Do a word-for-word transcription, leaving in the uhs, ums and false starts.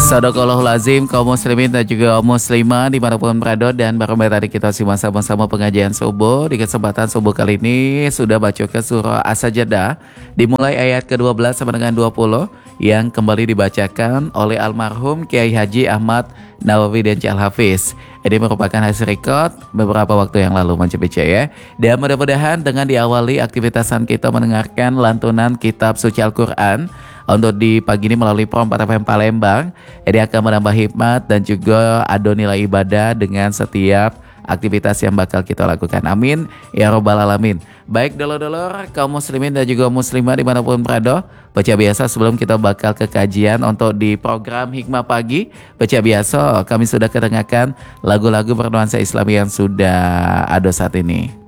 Sadaqallahul azim, kaum muslimin dan juga muslimah dimanapun berada, dan baru tadi kita simak sama-sama pengajian subuh. Di kesempatan subuh kali ini sudah baca ke surah As-Sajdah dimulai ayat ke dua belas sampai dengan dua puluh yang kembali dibacakan oleh almarhum Kiai Haji Ahmad Nawawi dan Cik Al-Hafiz. Ini merupakan hasil record beberapa waktu yang lalu Mancepice ya. Dan mudah-mudahan dengan diawali aktivitasan kita mendengarkan lantunan kitab suci Al-Quran untuk di pagi ini melalui Prompat F M Palembang, ini akan menambah hikmat dan juga ada nilai ibadah dengan setiap aktivitas yang bakal kita lakukan. Amin ya robbal alamin. Baik dulur-dulur kaum muslimin dan juga muslimah dimanapun berada, baca biasa sebelum kita bakal ke kajian untuk di program Hikmah Pagi, baca biasa kami sudah kedengarkan lagu-lagu bernuansa Islam yang sudah ada saat ini.